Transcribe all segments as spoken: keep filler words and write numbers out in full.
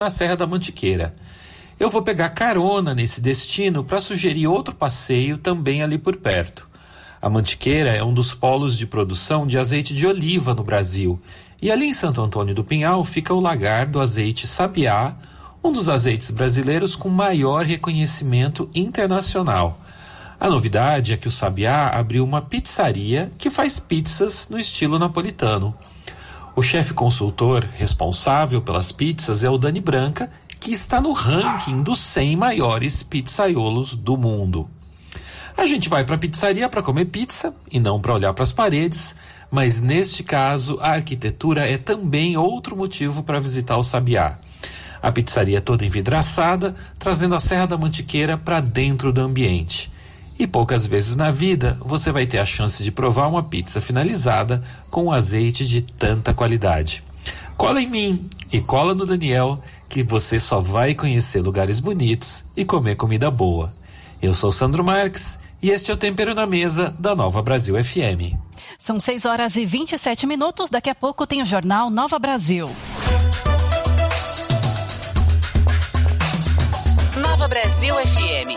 na Serra da Mantiqueira. Eu vou pegar carona nesse destino para sugerir outro passeio também ali por perto. A Mantiqueira é um dos polos de produção de azeite de oliva no Brasil. E ali em Santo Antônio do Pinhal fica o lagar do azeite Sabiá, um dos azeites brasileiros com maior reconhecimento internacional. A novidade é que o Sabiá abriu uma pizzaria que faz pizzas no estilo napolitano. O chefe consultor responsável pelas pizzas é o Dani Branca, que está no ranking dos cem maiores pizzaiolos do mundo. A gente vai para a pizzaria para comer pizza e não para olhar para as paredes, mas neste caso a arquitetura é também outro motivo para visitar o Sabiá. A pizzaria é toda envidraçada, trazendo a Serra da Mantiqueira para dentro do ambiente. E poucas vezes na vida você vai ter a chance de provar uma pizza finalizada com um azeite de tanta qualidade. Cola em mim e cola no Daniel, que você só vai conhecer lugares bonitos e comer comida boa. Eu sou Sandro Marques e este é o Tempero na Mesa da Nova Brasil F M. São seis horas e vinte e sete minutos, daqui a pouco tem o Jornal Nova Brasil. Nova Brasil F M.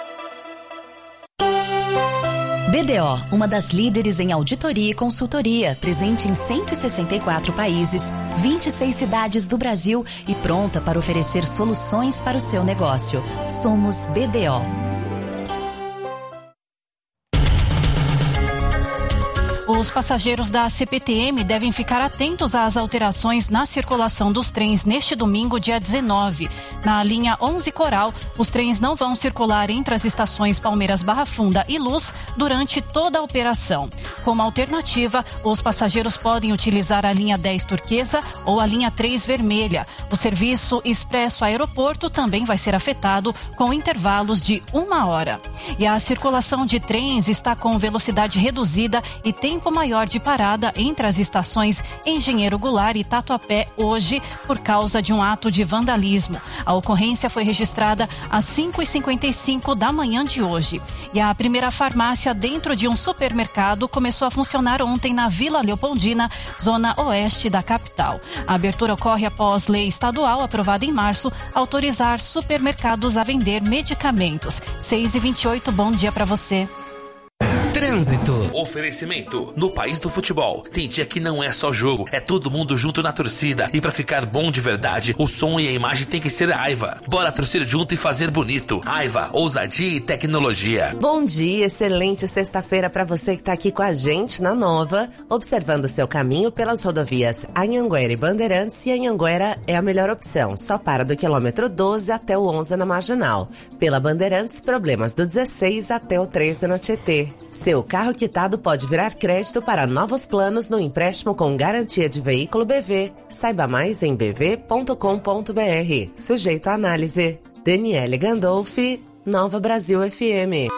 B D O, uma das líderes em auditoria e consultoria, presente em cento e sessenta e quatro países, vinte e seis cidades do Brasil e pronta para oferecer soluções para o seu negócio. Somos B D O. Os passageiros da C P T M devem ficar atentos às alterações na circulação dos trens neste domingo, dia dezenove. Na linha onze Coral, os trens não vão circular entre as estações Palmeiras Barra Funda e Luz durante toda a operação. Como alternativa, os passageiros podem utilizar a linha dez Turquesa ou a linha três Vermelha. O serviço Expresso Aeroporto também vai ser afetado com intervalos de uma hora. E a circulação de trens está com velocidade reduzida e tempo maior de parada entre as estações Engenheiro Goulart e Tatuapé hoje por causa de um ato de vandalismo. A ocorrência foi registrada às cinco e cinquenta e cinco da manhã de hoje. E a primeira farmácia dentro de um supermercado começou a funcionar ontem na Vila Leopoldina, zona oeste da capital. A abertura ocorre após lei estadual aprovada em março autorizar supermercados a vender medicamentos. seis e vinte e oito, bom dia para você. Trânsito. Oferecimento. No país do futebol, tem dia que não é só jogo, é todo mundo junto na torcida. E pra ficar bom de verdade, o som e a imagem tem que ser Aiva. Bora torcer junto e fazer bonito. Aiva, ousadia e tecnologia. Bom dia, excelente sexta-feira pra você que tá aqui com a gente na Nova, observando seu caminho pelas rodovias Anhanguera e Bandeirantes. E Anhanguera é a melhor opção, só para do quilômetro doze até o onze na Marginal. Pela Bandeirantes, problemas do dezesseis até o treze na Tietê. Seu carro quitado pode virar crédito para novos planos no empréstimo com garantia de veículo B V. Saiba mais em b v ponto com ponto b r. Sujeito à análise. Daniele Gandolfi, Nova Brasil F M.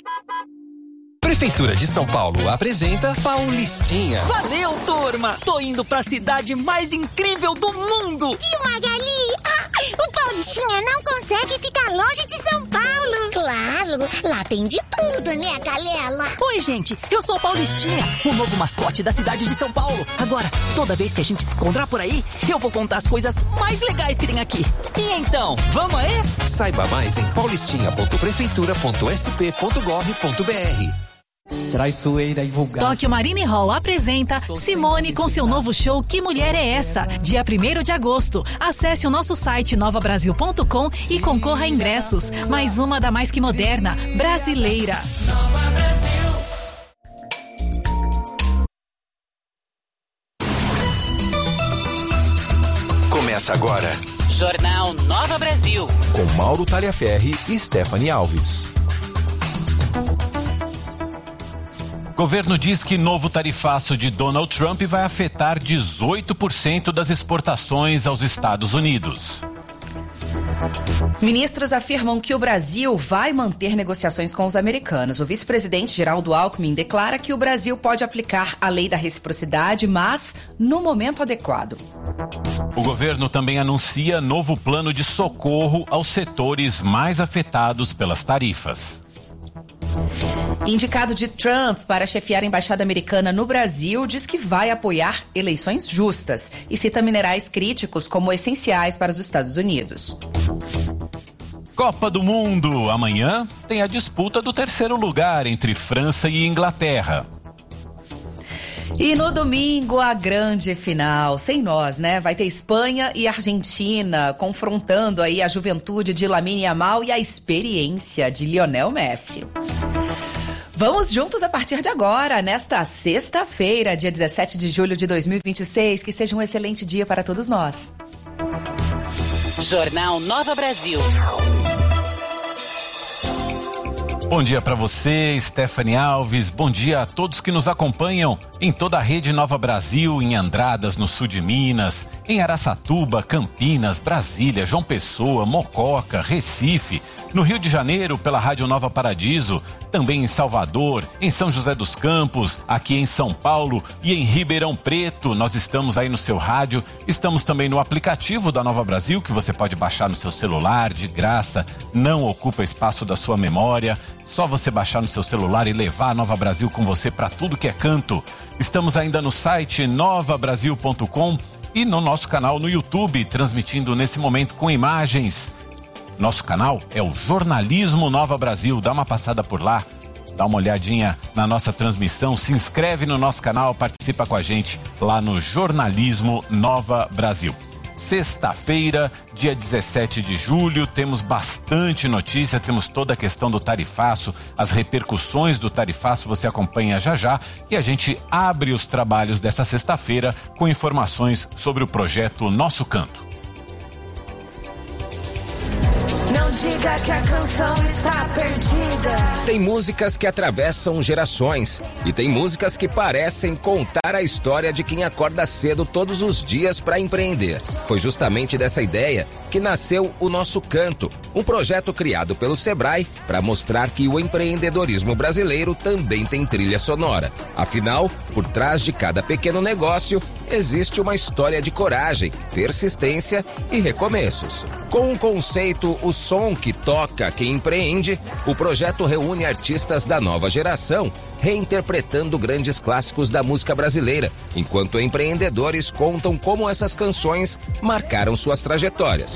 Prefeitura de São Paulo apresenta Paulistinha. Valeu, turma! Tô indo pra cidade mais incrível do mundo! Viu, Magali? Ah, o Paulistinha não consegue ficar longe de São Paulo. Claro, lá tem de tudo, né, Galela? Oi, gente, eu sou o Paulistinha, o novo mascote da cidade de São Paulo. Agora, toda vez que a gente se encontrar por aí, eu vou contar as coisas mais legais que tem aqui. E então, vamos aí? Saiba mais em paulistinha ponto prefeitura ponto s p ponto gov ponto b r. Traiçoeira e vulgar. Tóquio Marine Hall apresenta Simone com seu novo show Que Mulher é Essa? Dia primeiro de agosto. Acesse o nosso site nova brasil ponto com e concorra a ingressos. Mais uma da mais que moderna, brasileira. Nova Brasil. Começa agora. Jornal Nova Brasil. Com Mauro Talhaferri e Stephanie Alves. Governo diz que novo tarifaço de Donald Trump vai afetar dezoito por cento das exportações aos Estados Unidos. Ministros afirmam que o Brasil vai manter negociações com os americanos. O vice-presidente Geraldo Alckmin declara que o Brasil pode aplicar a lei da reciprocidade, mas no momento adequado. O governo também anuncia novo plano de socorro aos setores mais afetados pelas tarifas. Indicado de Trump para chefiar a embaixada americana no Brasil, diz que vai apoiar eleições justas e cita minerais críticos como essenciais para os Estados Unidos. Copa do Mundo. Amanhã tem a disputa do terceiro lugar entre França e Inglaterra. E no domingo, a grande final, sem nós, né? Vai ter Espanha e Argentina confrontando aí a juventude de Lamine Yamal e a experiência de Lionel Messi. Vamos juntos a partir de agora, nesta sexta-feira, dia dezessete de julho de dois mil e vinte e seis. Que seja um excelente dia para todos nós. Jornal Nova Brasil. Bom dia para você, Stephanie Alves. Bom dia a todos que nos acompanham em toda a rede Nova Brasil, em Andradas, no sul de Minas, em Araçatuba, Campinas, Brasília, João Pessoa, Mococa, Recife, no Rio de Janeiro pela Rádio Nova Paradiso, também em Salvador, em São José dos Campos, aqui em São Paulo e em Ribeirão Preto. Nós estamos aí no seu rádio, estamos também no aplicativo da Nova Brasil, que você pode baixar no seu celular de graça, não ocupa espaço da sua memória. Só você baixar no seu celular e levar a Nova Brasil com você para tudo que é canto. Estamos ainda no site nova brasil ponto com e no nosso canal no YouTube, transmitindo nesse momento com imagens. Nosso canal é o Jornalismo Nova Brasil. Dá uma passada por lá, dá uma olhadinha na nossa transmissão, se inscreve no nosso canal, participa com a gente lá no Jornalismo Nova Brasil. Sexta-feira, dia dezessete de julho, temos bastante notícia, temos toda a questão do tarifaço, as repercussões do tarifaço, você acompanha já já, e a gente abre os trabalhos dessa sexta-feira com informações sobre o projeto Nosso Canto. Não diga que a canção está perdida. Tem músicas que atravessam gerações e tem músicas que parecem contar a história de quem acorda cedo todos os dias para empreender. Foi justamente dessa ideia que nasceu o Nosso Canto, um projeto criado pelo Sebrae para mostrar que o empreendedorismo brasileiro também tem trilha sonora. Afinal, por trás de cada pequeno negócio existe uma história de coragem, persistência e recomeços. Com o conceito O Som que Toca Quem Empreende, o projeto reúne artistas da nova geração, reinterpretando grandes clássicos da música brasileira, enquanto empreendedores contam como essas canções marcaram suas trajetórias.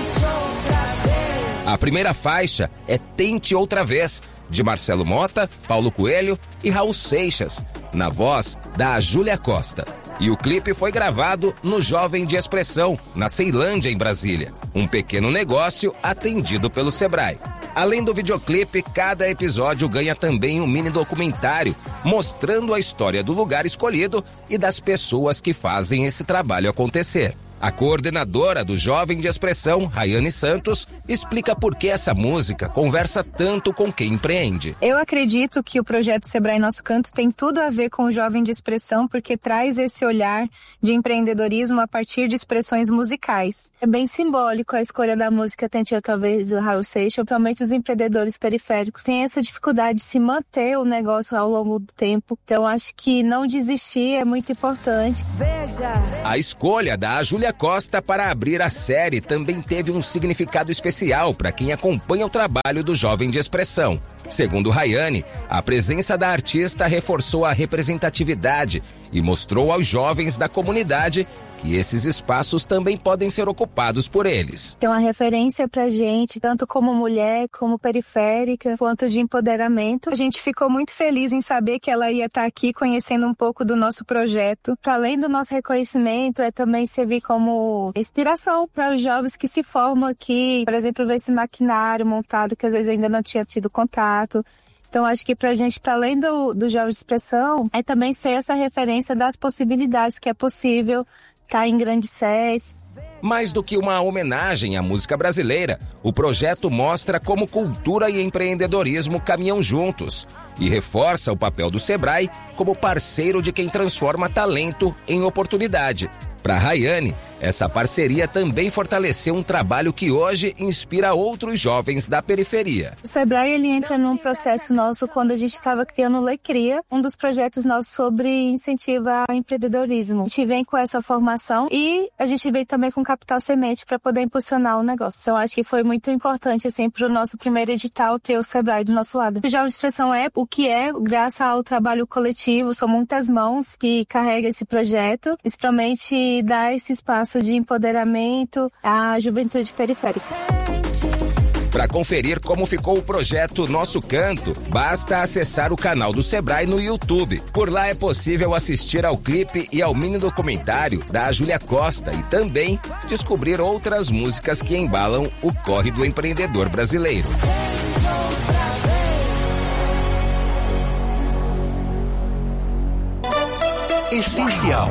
A primeira faixa é Tente Outra Vez, de Marcelo Mota, Paulo Coelho e Raul Seixas, na voz da Júlia Costa. E o clipe foi gravado no Jovem de Expressão, na Ceilândia, em Brasília. Um pequeno negócio atendido pelo Sebrae. Além do videoclipe, cada episódio ganha também um mini documentário, mostrando a história do lugar escolhido e das pessoas que fazem esse trabalho acontecer. A coordenadora do Jovem de Expressão, Rayane Santos, explica por que essa música conversa tanto com quem empreende. Eu acredito que o projeto Sebrae Nosso Canto tem tudo a ver com o Jovem de Expressão, porque traz esse olhar de empreendedorismo a partir de expressões musicais. É bem simbólico a escolha da música Tente Outra Vez, do Raul Seixas, principalmente os empreendedores periféricos têm essa dificuldade de se manter o negócio ao longo do tempo. Então acho que não desistir é muito importante. Veja. A escolha da Júlia Costa para abrir a série também teve um significado especial para quem acompanha o trabalho do Jovem de Expressão. Segundo Rayane, a presença da artista reforçou a representatividade e mostrou aos jovens da comunidade que esses espaços também podem ser ocupados por eles. Tem uma referência pra gente, tanto como mulher, como periférica, quanto de empoderamento. A gente ficou muito feliz em saber que ela ia estar aqui conhecendo um pouco do nosso projeto. Para além do nosso reconhecimento, é também servir como inspiração para os jovens que se formam aqui. Por exemplo, ver esse maquinário montado que às vezes ainda não tinha tido contato. Então, acho que pra gente, para além do, do Jovem de Expressão, é também ser essa referência das possibilidades que é possível estar em grandes sets. Mais do que uma homenagem à música brasileira, o projeto mostra como cultura e empreendedorismo caminham juntos e reforça o papel do Sebrae como parceiro de quem transforma talento em oportunidade. Para Rayane, essa parceria também fortaleceu um trabalho que hoje inspira outros jovens da periferia. O Sebrae, ele entra num processo nosso quando a gente estava criando o Lei Cria, um dos projetos nossos sobre incentivo ao empreendedorismo. A gente vem com essa formação e a gente vem também com capital semente para poder impulsionar o negócio. Então, acho que foi muito importante, assim, para o nosso primeiro edital ter o Sebrae do nosso lado. O Jovem de Expressão é o que é, graças ao trabalho coletivo, são muitas mãos que carregam esse projeto, principalmente dar esse espaço de empoderamento à juventude periférica. Para conferir como ficou o projeto Nosso Canto, basta acessar o canal do Sebrae no YouTube. Por lá é possível assistir ao clipe e ao mini documentário da Júlia Costa e também descobrir outras músicas que embalam o corre do empreendedor brasileiro. Essencial.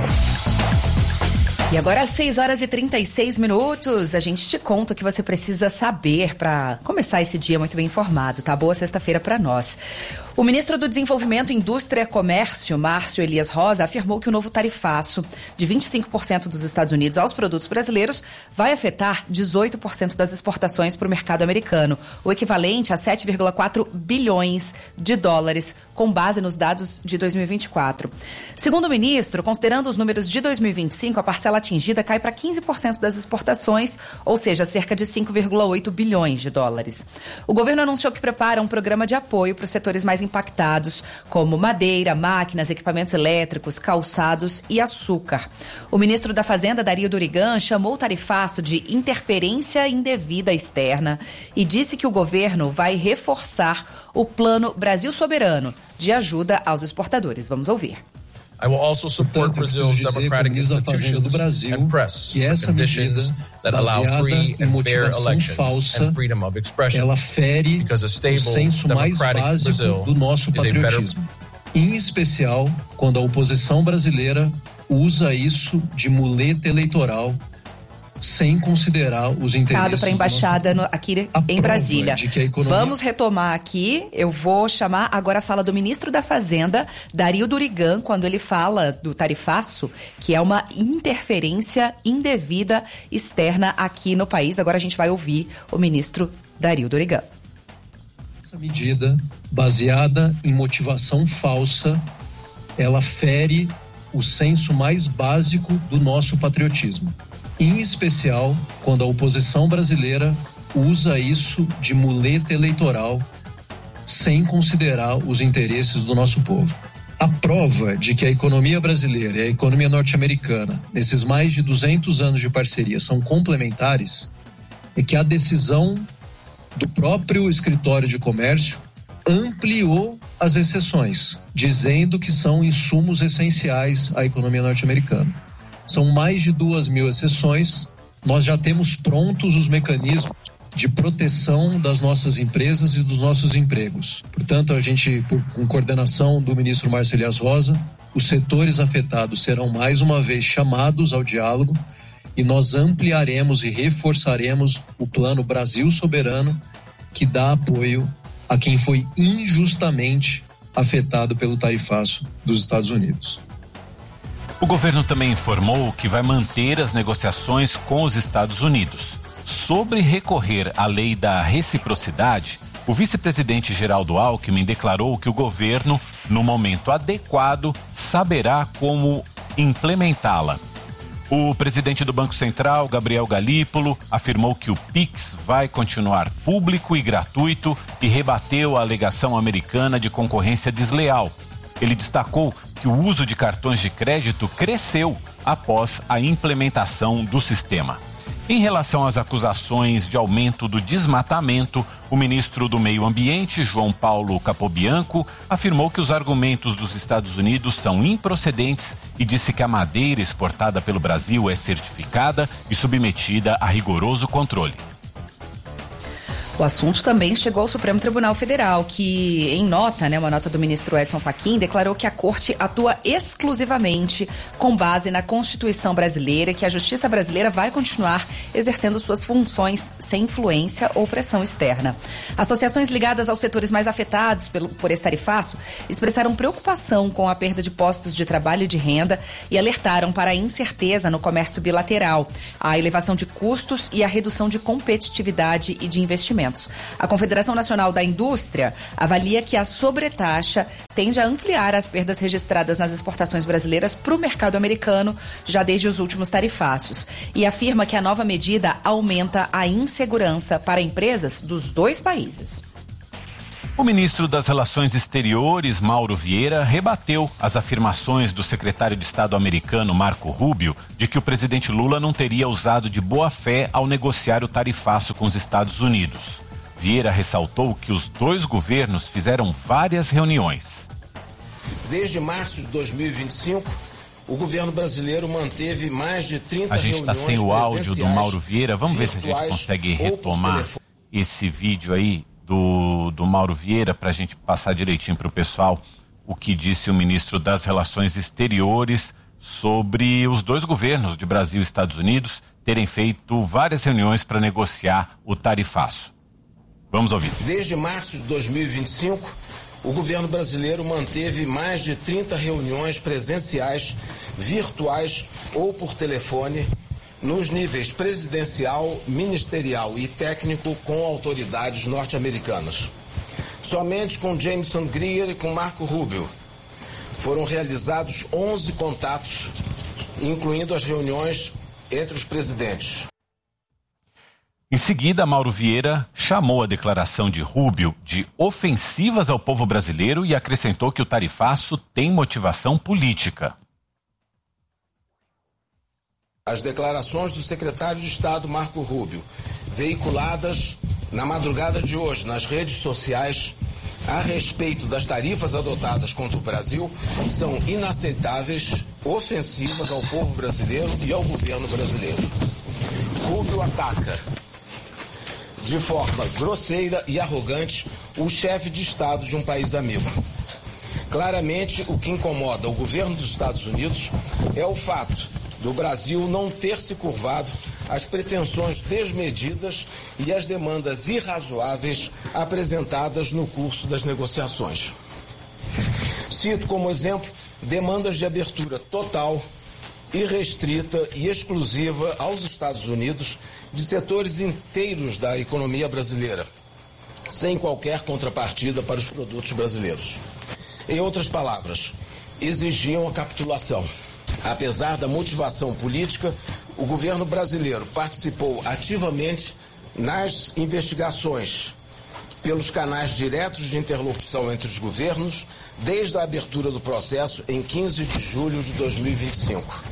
E agora às seis horas e trinta e seis minutos, a gente te conta o que você precisa saber para começar esse dia muito bem informado, tá? Boa sexta-feira para nós. O ministro do Desenvolvimento, Indústria e Comércio, Márcio Elias Rosa, afirmou que o novo tarifaço de vinte e cinco por cento dos Estados Unidos aos produtos brasileiros vai afetar dezoito por cento das exportações para o mercado americano, o equivalente a sete vírgula quatro bilhões de dólares, com base nos dados de dois mil e vinte e quatro. Segundo o ministro, considerando os números de dois mil e vinte e cinco, a parcela atingida cai para quinze por cento das exportações, ou seja, cerca de cinco vírgula oito bilhões de dólares. O governo anunciou que prepara um programa de apoio para os setores mais impactados, como madeira, máquinas, equipamentos elétricos, calçados e açúcar. O ministro da Fazenda, Dario Durigan, chamou o tarifaço de interferência indevida externa e disse que o governo vai reforçar o Plano Brasil Soberano de ajuda aos exportadores. Vamos ouvir. I will also support Brazil's democratic institutions and press for conditions that allow free and fair elections and freedom of expression, because a stable, democratic Brazil is a better... Em especial, quando a oposição brasileira usa isso de muleta eleitoral, sem considerar os interesses para a embaixada no, aqui em Brasília. Economia... Vamos retomar aqui. Eu vou chamar agora a fala do ministro da Fazenda, Dario Durigan, quando ele fala do tarifaço, que é uma interferência indevida externa aqui no país. Agora a gente vai ouvir o ministro Dario Durigan. Essa medida, baseada em motivação falsa, ela fere o senso mais básico do nosso patriotismo. Em especial, quando a oposição brasileira usa isso de muleta eleitoral, sem considerar os interesses do nosso povo. A prova de que a economia brasileira e a economia norte-americana, nesses mais de duzentos anos de parceria, são complementares, é que a decisão do próprio escritório de comércio ampliou as exceções, dizendo que são insumos essenciais à economia norte-americana. São mais de duas mil exceções. Nós já temos prontos os mecanismos de proteção das nossas empresas e dos nossos empregos. Portanto, a gente, por, com coordenação do ministro Márcio Elias Rosa, os setores afetados serão mais uma vez chamados ao diálogo e nós ampliaremos e reforçaremos o Plano Brasil Soberano, que dá apoio a quem foi injustamente afetado pelo tarifaço dos Estados Unidos. O governo também informou que vai manter as negociações com os Estados Unidos. Sobre recorrer à lei da reciprocidade, o vice-presidente Geraldo Alckmin declarou que o governo, no momento adequado, saberá como implementá-la. O presidente do Banco Central, Gabriel Galípolo, afirmou que o Pix vai continuar público e gratuito e rebateu a alegação americana de concorrência desleal. Ele destacou que o uso de cartões de crédito cresceu após a implementação do sistema. Em relação às acusações de aumento do desmatamento, o ministro do Meio Ambiente, João Paulo Capobianco, afirmou que os argumentos dos Estados Unidos são improcedentes e disse que a madeira exportada pelo Brasil é certificada e submetida a rigoroso controle. O assunto também chegou ao Supremo Tribunal Federal, que em nota, né, uma nota do ministro Edson Fachin, declarou que a Corte atua exclusivamente com base na Constituição brasileira e que a Justiça brasileira vai continuar exercendo suas funções sem influência ou pressão externa. Associações ligadas aos setores mais afetados pelo, por esse tarifaço expressaram preocupação com a perda de postos de trabalho e de renda e alertaram para a incerteza no comércio bilateral, a elevação de custos e a redução de competitividade e de investimentos. A Confederação Nacional da Indústria avalia que a sobretaxa tende a ampliar as perdas registradas nas exportações brasileiras para o mercado americano já desde os últimos tarifaços e afirma que a nova medida aumenta a insegurança para empresas dos dois países. O ministro das Relações Exteriores, Mauro Vieira, rebateu as afirmações do secretário de Estado americano, Marco Rubio, de que o presidente Lula não teria usado de boa fé ao negociar o tarifaço com os Estados Unidos. Vieira ressaltou que os dois governos fizeram várias reuniões. Desde março de dois mil e vinte e cinco, o governo brasileiro manteve mais de trinta reuniões. A gente está sem o áudio do Mauro Vieira. Vamos ver se a gente consegue retomar esse vídeo aí do, do Mauro Vieira para a gente passar direitinho para o pessoal o que disse o ministro das Relações Exteriores sobre os dois governos de Brasil e Estados Unidos terem feito várias reuniões para negociar o tarifaço. Vamos ouvir. Desde março de dois mil e vinte e cinco, o governo brasileiro manteve mais de trinta reuniões presenciais, virtuais ou por telefone, nos níveis presidencial, ministerial e técnico com autoridades norte-americanas. Somente com Jameson Greer e com Marco Rubio foram realizados onze contatos, incluindo as reuniões entre os presidentes. Em seguida, Mauro Vieira chamou a declaração de Rubio de ofensivas ao povo brasileiro e acrescentou que o tarifaço tem motivação política. As declarações do secretário de Estado Marco Rubio, veiculadas na madrugada de hoje nas redes sociais a respeito das tarifas adotadas contra o Brasil, são inaceitáveis, ofensivas ao povo brasileiro e ao governo brasileiro. Rubio ataca de forma grosseira e arrogante o chefe de Estado de um país amigo. Claramente, o que incomoda o governo dos Estados Unidos é o fato do Brasil não ter se curvado às pretensões desmedidas e às demandas irrazoáveis apresentadas no curso das negociações. Cito como exemplo demandas de abertura total, irrestrita e exclusiva aos Estados Unidos de setores inteiros da economia brasileira, sem qualquer contrapartida para os produtos brasileiros. Em outras palavras, exigiam a capitulação. Apesar da motivação política, o governo brasileiro participou ativamente nas investigações pelos canais diretos de interlocução entre os governos, desde a abertura do processo em quinze de julho de dois mil e vinte e cinco.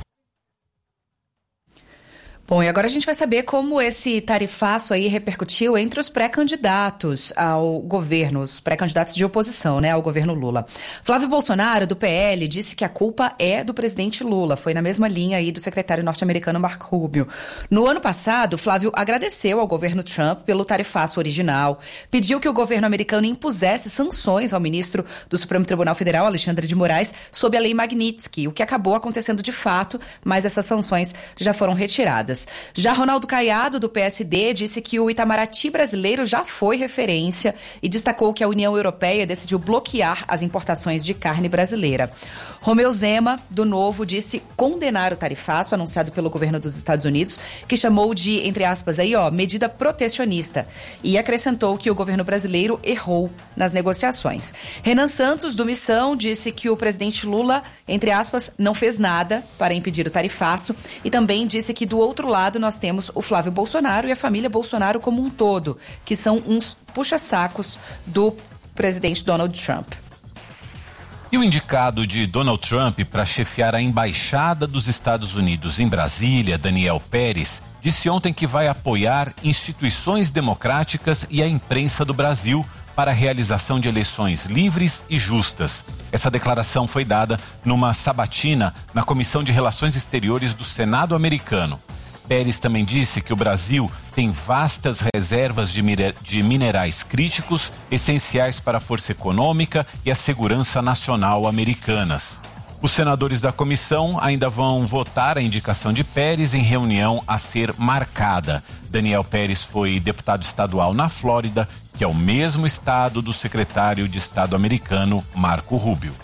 Bom, e agora a gente vai saber como esse tarifaço aí repercutiu entre os pré-candidatos ao governo, os pré-candidatos de oposição, né, ao governo Lula. Flávio Bolsonaro, do P L, disse que a culpa é do presidente Lula. Foi na mesma linha aí do secretário norte-americano Marco Rubio. No ano passado, Flávio agradeceu ao governo Trump pelo tarifaço original, pediu que o governo americano impusesse sanções ao ministro do Supremo Tribunal Federal, Alexandre de Moraes, sob a lei Magnitsky, o que acabou acontecendo de fato, mas essas sanções já foram retiradas. Já Ronaldo Caiado, do P S D, disse que o Itamaraty brasileiro já foi referência e destacou que a União Europeia decidiu bloquear as importações de carne brasileira. Romeu Zema, do Novo, disse condenar o tarifaço anunciado pelo governo dos Estados Unidos, que chamou de, entre aspas, aí, ó, medida protecionista, e acrescentou que o governo brasileiro errou nas negociações. Renan Santos, do Missão, disse que o presidente Lula, entre aspas, não fez nada para impedir o tarifaço e também disse que do outro lado nós temos o Flávio Bolsonaro e a família Bolsonaro como um todo, que são uns puxa-sacos do presidente Donald Trump. E o indicado de Donald Trump para chefiar a Embaixada dos Estados Unidos em Brasília, Daniel Pérez, disse ontem que vai apoiar instituições democráticas e a imprensa do Brasil para a realização de eleições livres e justas. Essa declaração foi dada numa sabatina na Comissão de Relações Exteriores do Senado americano. Pérez também disse que o Brasil tem vastas reservas de, miner- de minerais críticos, essenciais para a força econômica e a segurança nacional americanas. Os senadores da comissão ainda vão votar a indicação de Pérez em reunião a ser marcada. Daniel Pérez foi deputado estadual na Flórida, que é o mesmo estado do secretário de Estado americano, Marco Rubio.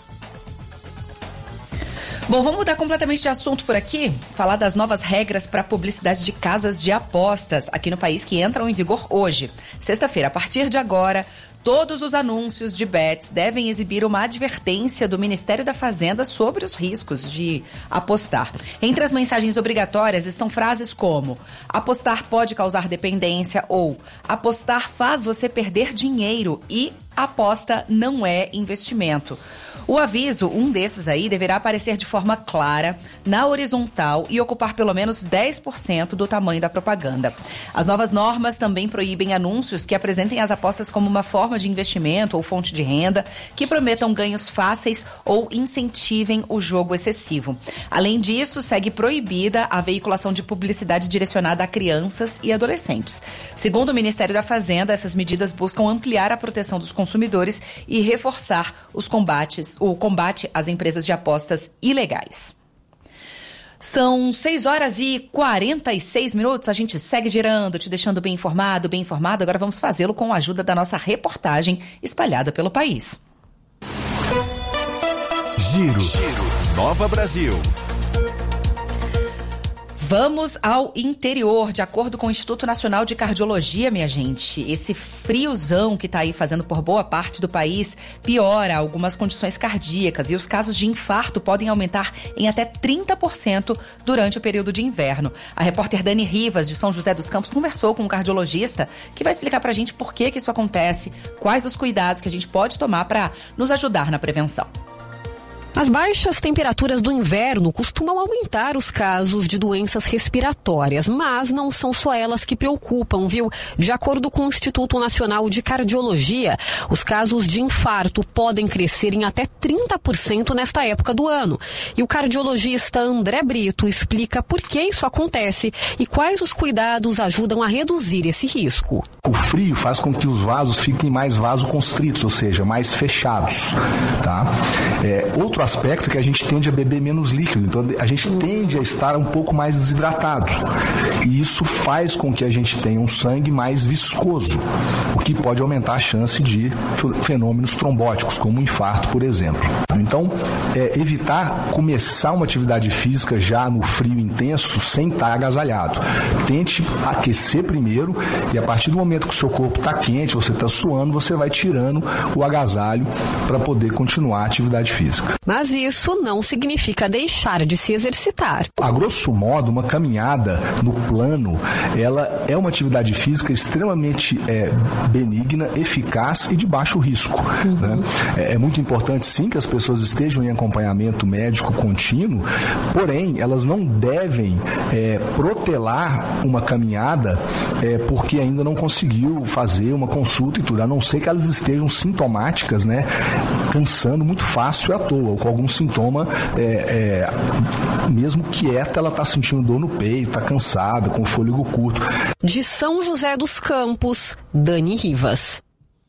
Bom, vamos mudar completamente de assunto por aqui, falar das novas regras para publicidade de casas de apostas aqui no país que entram em vigor hoje. Sexta-feira, a partir de agora, todos os anúncios de bets devem exibir uma advertência do Ministério da Fazenda sobre os riscos de apostar. Entre as mensagens obrigatórias estão frases como: apostar pode causar dependência, ou apostar faz você perder dinheiro e aposta não é investimento. O aviso, um desses aí, deverá aparecer de forma clara, na horizontal e ocupar pelo menos dez por cento do tamanho da propaganda. As novas normas também proíbem anúncios que apresentem as apostas como uma forma de investimento ou fonte de renda, que prometam ganhos fáceis ou incentivem o jogo excessivo. Além disso, segue proibida a veiculação de publicidade direcionada a crianças e adolescentes. Segundo o Ministério da Fazenda, essas medidas buscam ampliar a proteção dos consumidores e reforçar os combates o combate às empresas de apostas ilegais. São seis horas e quarenta e seis minutos, a gente segue girando, te deixando bem informado, bem informado. Agora vamos fazê-lo com a ajuda da nossa reportagem espalhada pelo país. Giro, Giro. Nova Brasil. Vamos ao interior. De acordo com o Instituto Nacional de Cardiologia, minha gente, esse friozão que está aí fazendo por boa parte do país piora algumas condições cardíacas e os casos de infarto podem aumentar em até trinta por cento durante o período de inverno. A repórter Dani Rivas, de São José dos Campos, conversou com um cardiologista que vai explicar pra gente por que que isso acontece, quais os cuidados que a gente pode tomar para nos ajudar na prevenção. As baixas temperaturas do inverno costumam aumentar os casos de doenças respiratórias, mas não são só elas que preocupam, viu? De acordo com o Instituto Nacional de Cardiologia, os casos de infarto podem crescer em até trinta por cento nesta época do ano. E o cardiologista André Brito explica por que isso acontece e quais os cuidados ajudam a reduzir esse risco. O frio faz com que os vasos fiquem mais vasoconstritos, ou seja, mais fechados, tá? É, outro aspecto é que a gente tende a beber menos líquido, então a gente tende a estar um pouco mais desidratado. E isso faz com que a gente tenha um sangue mais viscoso, o que pode aumentar a chance de fenômenos trombóticos, como um infarto, por exemplo. Então, é, evitar começar uma atividade física já no frio intenso sem estar agasalhado. Tente aquecer primeiro e a partir do momento que o seu corpo está quente, você está suando, você vai tirando o agasalho para poder continuar a atividade física. Mas isso não significa deixar de se exercitar. A grosso modo, uma caminhada no plano, ela é uma atividade física extremamente é, benigna, eficaz e de baixo risco. Uhum. Né? É, é muito importante, sim, que as pessoas estejam em acompanhamento médico contínuo, porém, elas não devem é, protelar uma caminhada é, porque ainda não conseguiu fazer uma consulta e tudo, a não ser que elas estejam sintomáticas, né, cansando muito fácil à toa, ou com algum sintoma, é, é, mesmo quieta, ela está sentindo dor no peito, está cansada, com fôlego curto. De São José dos Campos, Dani Rivas.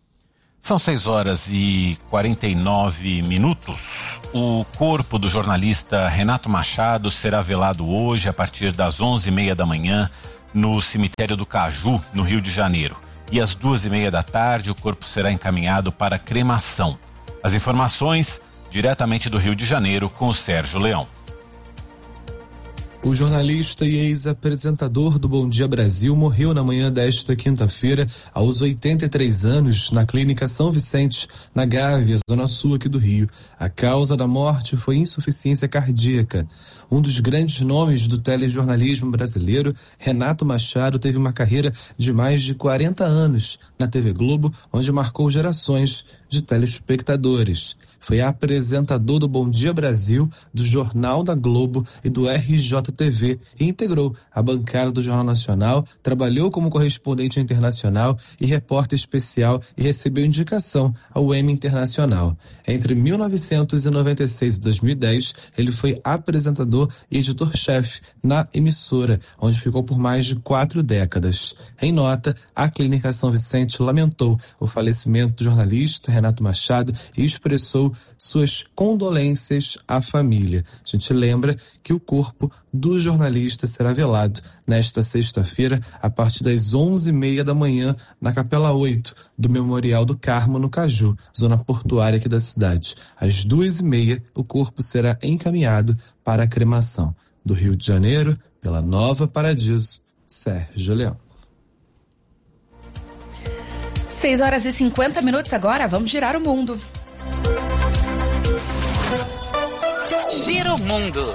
São seis horas e quarenta e nove minutos. O corpo do jornalista Renato Machado será velado hoje a partir das onze e meia da manhã no cemitério do Caju, no Rio de Janeiro. E às duas e meia da tarde o corpo será encaminhado para cremação. As informações diretamente do Rio de Janeiro com o Sérgio Leão. O jornalista e ex-apresentador do Bom Dia Brasil morreu na manhã desta quinta-feira, aos oitenta e três anos, na Clínica São Vicente, na Gávea, zona sul aqui do Rio. A causa da morte foi insuficiência cardíaca. Um dos grandes nomes do telejornalismo brasileiro, Renato Machado, teve uma carreira de mais de quarenta anos na T V Globo, onde marcou gerações de telespectadores. foi apresentador do Bom Dia Brasil, do Jornal da Globo e do R J T V e integrou a bancada do Jornal Nacional, trabalhou como correspondente internacional e repórter especial e recebeu indicação ao Emmy Internacional. Entre mil novecentos e noventa e seis e dois mil e dez, ele foi apresentador e editor-chefe na emissora, onde ficou por mais de quatro décadas. Em nota, a Clínica São Vicente lamentou o falecimento do jornalista Renato Machado e expressou suas condolências à família. A gente lembra que o corpo do jornalista será velado nesta sexta-feira, a partir das onze e meia da manhã, na Capela oito do Memorial do Carmo, no Caju, zona portuária aqui da cidade. Às duas e meia, o corpo será encaminhado para a cremação. Do Rio de Janeiro, pela Nova Paradiso, Sérgio Leão. seis horas e cinquenta minutos agora, vamos girar o mundo. Gira o mundo.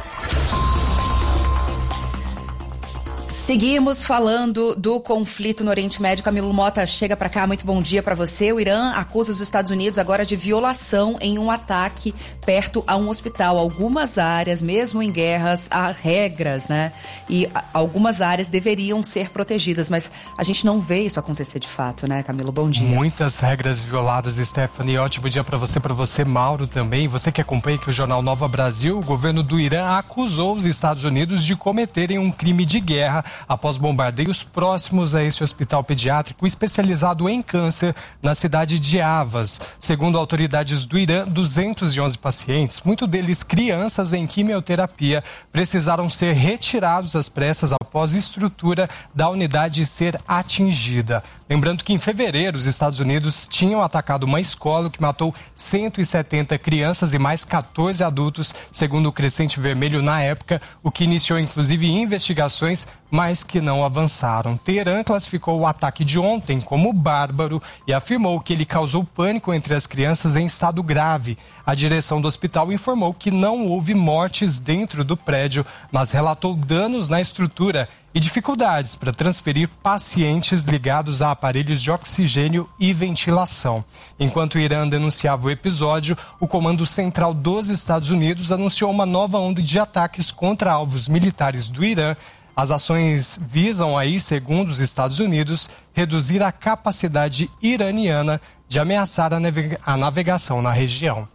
Seguimos falando do conflito no Oriente Médio. Camilo Mota chega para cá, muito bom dia para você. O Irã acusa os Estados Unidos agora de violação em um ataque perto a um hospital. Algumas áreas, mesmo em guerras, há regras, né? E algumas áreas deveriam ser protegidas, mas a gente não vê isso acontecer de fato, né, Camilo? Bom dia. Muitas regras violadas, Stephanie. Ótimo dia para você, para você, Mauro, também. Você que acompanha aqui o Jornal Nova Brasil, o governo do Irã acusou os Estados Unidos de cometerem um crime de guerra após bombardeios próximos a esse hospital pediátrico especializado em câncer na cidade de Avaz. Segundo autoridades do Irã, duzentos e onze pacientes, muitos deles crianças em quimioterapia, precisaram ser retirados às pressas após a estrutura da unidade ser atingida. Lembrando que em fevereiro os Estados Unidos tinham atacado uma escola que matou cento e setenta crianças e mais quatorze adultos, segundo o Crescente Vermelho na época, o que iniciou inclusive investigações, mas que não avançaram. Teherã classificou o ataque de ontem como bárbaro e afirmou que ele causou pânico entre as crianças em estado grave. A direção do hospital informou que não houve mortes dentro do prédio, mas relatou danos na estrutura e dificuldades para transferir pacientes ligados a aparelhos de oxigênio e ventilação. Enquanto o Irã denunciava o episódio, o Comando Central dos Estados Unidos anunciou uma nova onda de ataques contra alvos militares do Irã. As ações visam aí, segundo os Estados Unidos, reduzir a capacidade iraniana de ameaçar a, navega- a navegação na região.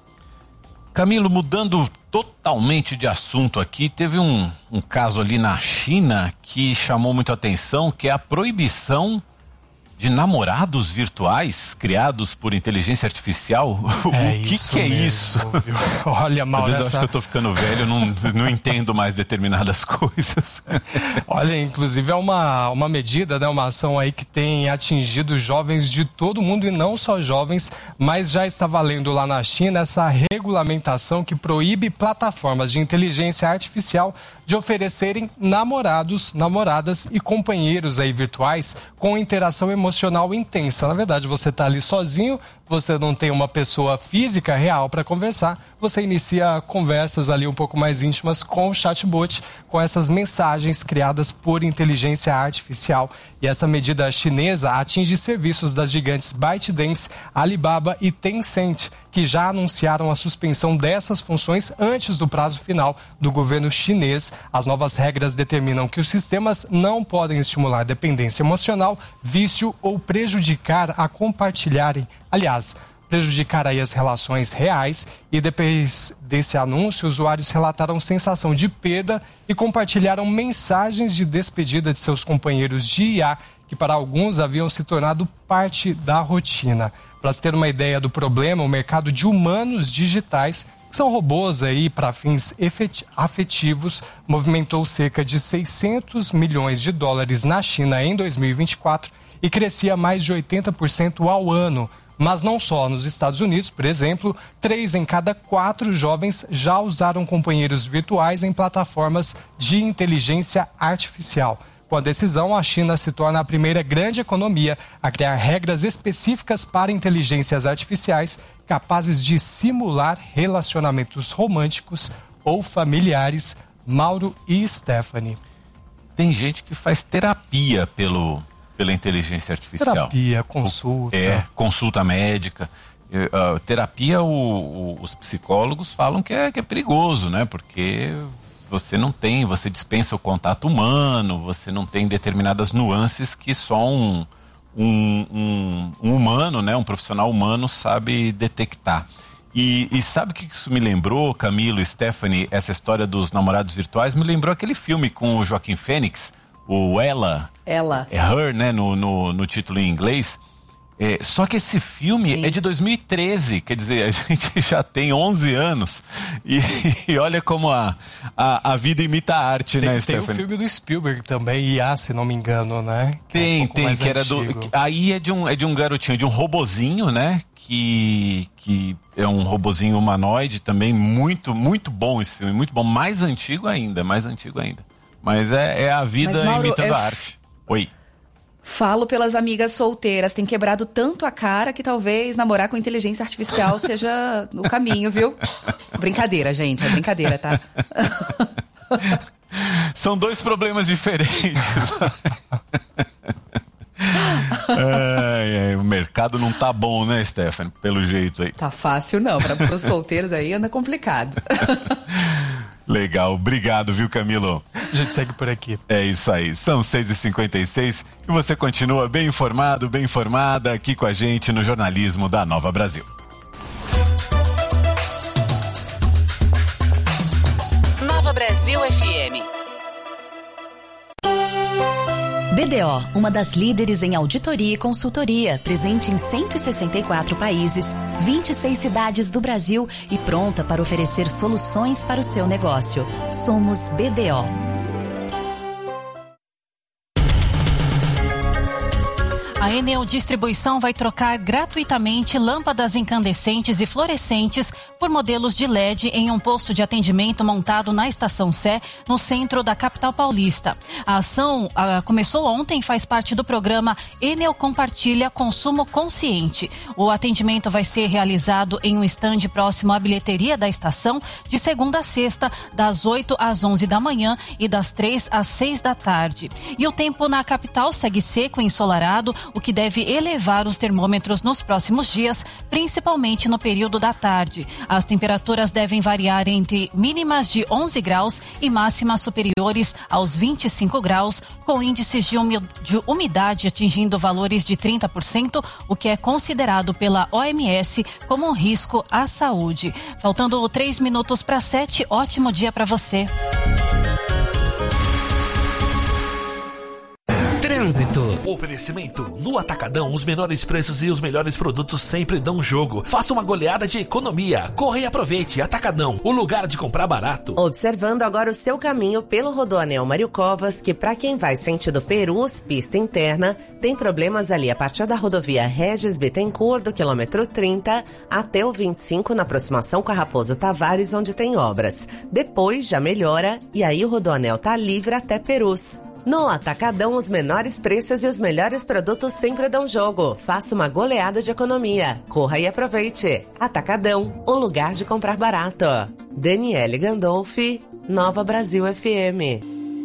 Camilo, mudando totalmente de assunto aqui, teve um, um caso ali na China que chamou muito a atenção, que é a proibição de namorados virtuais criados por inteligência artificial. É o que, isso que é mesmo, isso? Viu? Olha, Mauro, às vezes essa... eu acho que eu tô ficando velho, não, não entendo mais determinadas coisas. Olha, inclusive é uma, uma medida, né, uma ação aí que tem atingido jovens de todo mundo e não só jovens, mas já está valendo lá na China essa regulamentação que proíbe plataformas de inteligência artificial de oferecerem namorados, namoradas e companheiros aí virtuais com interação emocional intensa. Na verdade, você está ali sozinho, você não tem uma pessoa física real para conversar, você inicia conversas ali um pouco mais íntimas com o chatbot, com essas mensagens criadas por inteligência artificial. E essa medida chinesa atinge serviços das gigantes ByteDance, Alibaba e Tencent, que já anunciaram a suspensão dessas funções antes do prazo final do governo chinês. As novas regras determinam que os sistemas não podem estimular dependência emocional, vício ou prejudicar a compartilharem. Aliás, prejudicar aí as relações reais, e depois desse anúncio, usuários relataram sensação de perda e compartilharam mensagens de despedida de seus companheiros de I A, que para alguns haviam se tornado parte da rotina. Para se ter uma ideia do problema, o mercado de humanos digitais, que são robôs aí para fins afetivos, movimentou cerca de seiscentos milhões de dólares na China em dois mil e vinte e quatro e crescia mais de oitenta por cento ao ano. Mas não só. Nos Estados Unidos, por exemplo, três em cada quatro jovens já usaram companheiros virtuais em plataformas de inteligência artificial. Com a decisão, a China se torna a primeira grande economia a criar regras específicas para inteligências artificiais capazes de simular relacionamentos românticos ou familiares. Mauro e Stephanie. Tem gente que faz terapia pelo... pela inteligência artificial. Terapia, consulta. É, consulta médica. Uh, terapia, o, o, os psicólogos falam que é, que é perigoso, né? Porque você não tem, você dispensa o contato humano, você não tem determinadas nuances que só um, um, um, um humano, né? Um profissional humano sabe detectar. E, e sabe o que isso me lembrou, Camilo e Stephanie, essa história dos namorados virtuais? Me lembrou aquele filme com o Joaquim Fênix, o Ela. Ela. É Her, né? No, no, no título em inglês. É, só que esse filme Sim. é de dois mil e treze, quer dizer, a gente já tem onze anos e, e olha como a, a, a vida imita a arte, tem, né, tem Stephanie? Tem o filme do Spielberg também, I A, se não me engano, né? Que tem, é um tem, que era do... Que, aí é de, um, é de um garotinho, de um robozinho, né? Que, que é um robozinho humanoide também, muito, muito bom esse filme, muito bom, mais antigo ainda, mais antigo ainda. Mas é, é a vida Mas, Mauro, imitando é... a arte. Oi. Falo pelas amigas solteiras, tem quebrado tanto a cara que talvez namorar com inteligência artificial seja o caminho, viu? Brincadeira, gente, é brincadeira, tá? São dois problemas diferentes. é, é, o mercado não tá bom, né, Stephanie? Pelo jeito aí. Tá fácil não, para os solteiros aí anda complicado. Legal, obrigado, viu, Camilo? A gente segue por aqui. É isso aí, são seis e cinquenta e seis e você continua bem informado, bem informada aqui com a gente no jornalismo da Nova Brasil. Nova Brasil F M. B D O, uma das líderes em auditoria e consultoria, presente em cento e sessenta e quatro países, vinte e seis cidades do Brasil e pronta para oferecer soluções para o seu negócio. Somos B D O. A Enel Distribuição vai trocar gratuitamente lâmpadas incandescentes e fluorescentes por modelos de L E D em um posto de atendimento montado na Estação Sé, no centro da capital paulista. A ação a, começou ontem e faz parte do programa Enel Compartilha Consumo Consciente. O atendimento vai ser realizado em um estande próximo à bilheteria da estação, de segunda a sexta, das oito às onze da manhã e das três às seis da tarde. E o tempo na capital segue seco e ensolarado, o que deve elevar os termômetros nos próximos dias, principalmente no período da tarde. As temperaturas devem variar entre mínimas de onze graus e máximas superiores aos vinte e cinco graus, com índices de umidade atingindo valores de trinta por cento, o que é considerado pela O M S como um risco à saúde. Faltando três minutos para sete, ótimo dia para você. Trânsito. Oferecimento. No Atacadão, os menores preços e os melhores produtos sempre dão jogo. Faça uma goleada de economia. Corra e aproveite. Atacadão, o lugar de comprar barato. Observando agora o seu caminho pelo Rodoanel Mário Covas, que para quem vai sentido Perus, pista interna, tem problemas ali a partir da rodovia Regis Bittencourt, do quilômetro trinta, até o vinte e cinco, na aproximação com a Raposo Tavares, onde tem obras. Depois já melhora e aí o Rodoanel tá livre até Perus. No Atacadão, os menores preços e os melhores produtos sempre dão jogo. Faça uma goleada de economia. Corra e aproveite. Atacadão, o lugar de comprar barato. Daniele Gandolfi, Nova Brasil F M.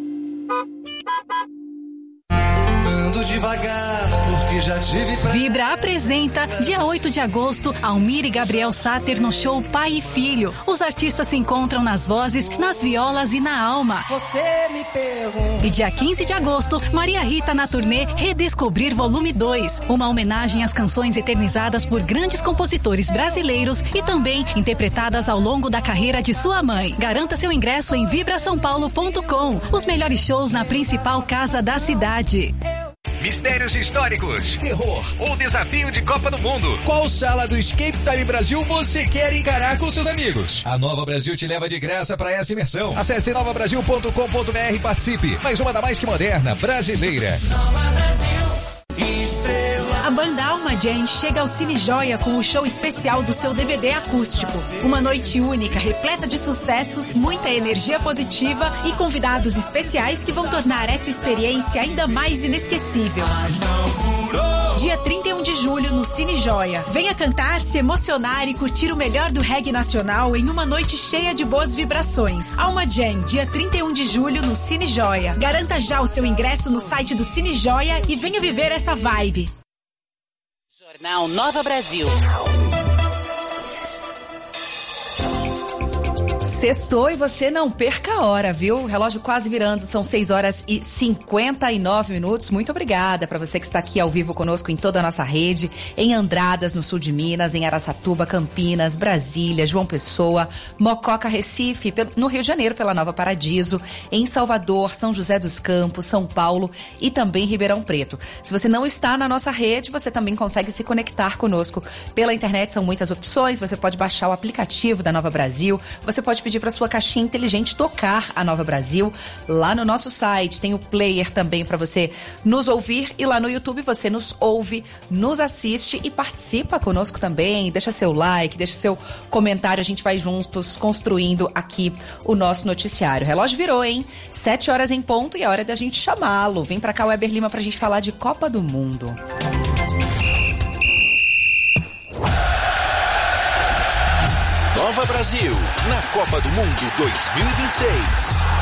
Ando devagar, porque já tive pra... Vibra apresenta, dia oito de agosto, Almir e Gabriel Sater no show Pai e Filho. Os artistas se encontram nas vozes, nas violas e na alma. Você me pergunta. E dia quinze de agosto, Maria Rita na turnê Redescobrir Volume dois. Uma homenagem às canções eternizadas por grandes compositores brasileiros e também interpretadas ao longo da carreira de sua mãe. Garanta seu ingresso em vibra são paulo ponto com. Os melhores shows na principal casa da cidade. Mistérios históricos, terror ou desafio de Copa do Mundo. Qual sala do Escape Time Brasil você quer encarar com seus amigos? A Nova Brasil te leva de graça para essa imersão. Acesse nova brasil ponto com ponto b r e participe. Mais uma da mais que moderna, brasileira. Nova Brasil, estrela. A banda Alma Jam chega ao Cine Joia com o show especial do seu D V D acústico. Uma noite única, repleta de sucessos, muita energia positiva e convidados especiais que vão tornar essa experiência ainda mais inesquecível. Dia trinta e um de julho no Cine Joia. Venha cantar, se emocionar e curtir o melhor do reggae nacional em uma noite cheia de boas vibrações. Alma Jam, dia trinta e um de julho no Cine Joia. Garanta já o seu ingresso no site do Cine Joia e venha viver essa vibe. Jornal Nova Brasil. Sextou e você não perca a hora, viu? O relógio quase virando, são seis horas e cinquenta e nove minutos. Muito obrigada para você que está aqui ao vivo conosco em toda a nossa rede, em Andradas, no sul de Minas, em Araçatuba, Campinas, Brasília, João Pessoa, Mococa, Recife, no Rio de Janeiro, pela Nova Paradiso, em Salvador, São José dos Campos, São Paulo e também Ribeirão Preto. Se você não está na nossa rede, você também consegue se conectar conosco pela internet, são muitas opções, você pode baixar o aplicativo da Nova Brasil, você pode pedir para sua caixinha inteligente tocar a Nova Brasil. Lá no nosso site tem o player também para você nos ouvir e lá no YouTube você nos ouve, nos assiste e participa conosco também. Deixa seu like, deixa seu comentário, a gente vai juntos construindo aqui o nosso noticiário. O relógio virou, hein? Sete horas em ponto e é hora da gente chamá-lo. Vem pra cá o Weber Lima pra gente falar de Copa do Mundo. Nova Brasil, na Copa do Mundo dois mil e vinte e seis.